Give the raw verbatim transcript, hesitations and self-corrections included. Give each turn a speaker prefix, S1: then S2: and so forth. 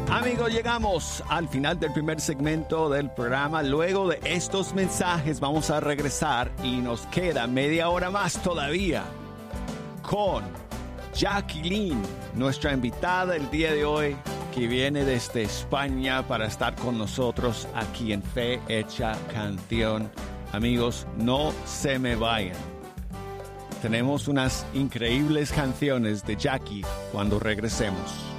S1: Amigos, llegamos al final del primer segmento del programa. Luego de estos mensajes vamos a regresar y nos queda media hora más todavía con Jacqueline, nuestra invitada el día de hoy, que viene desde España para estar con nosotros aquí en Fe Hecha Canción. Amigos, no se me vayan. Tenemos unas increíbles canciones de Jackie cuando regresemos.